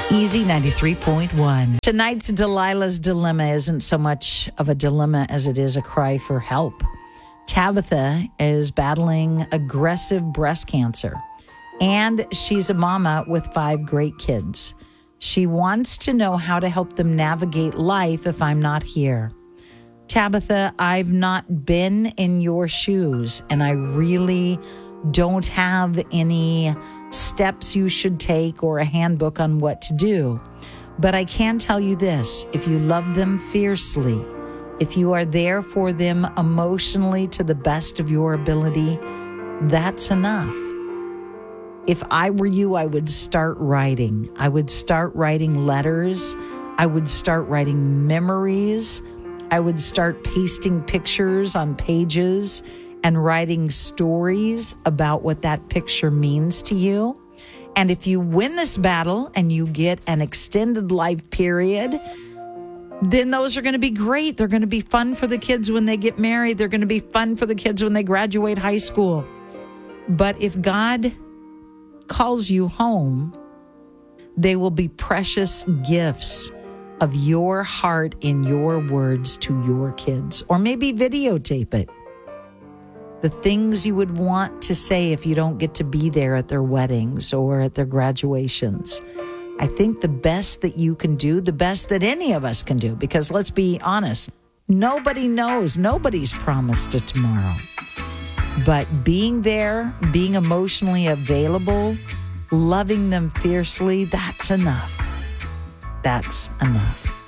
Easy 93.1. Tonight's Delilah's Dilemma isn't so much of a dilemma as it is a cry for help. Tabitha is battling aggressive breast cancer, and she's a mama with 5 great kids. She wants to know how to help them navigate life if I'm not here. Tabitha, I've not been in your shoes, and I really don't have any steps you should take or a handbook on what to do. But I can tell you this: if you love them fiercely, if you are there for them emotionally to the best of your ability, that's enough. If I were you, I would start writing. I would start writing letters. I would start writing memories. I would start pasting pictures on pages and writing stories about what that picture means to you. And if you win this battle and you get an extended life period, then those are going to be great. They're going to be fun for the kids when they get married. They're going to be fun for the kids when they graduate high school. But if God calls you home, they will be precious gifts of your heart in your words to your kids. Or maybe videotape it. The things you would want to say if you don't get to be there at their weddings or at their graduations. I think the best that you can do, the best that any of us can do, because let's be honest, nobody knows, nobody's promised a tomorrow. But being there, being emotionally available, loving them fiercely, that's enough. That's enough.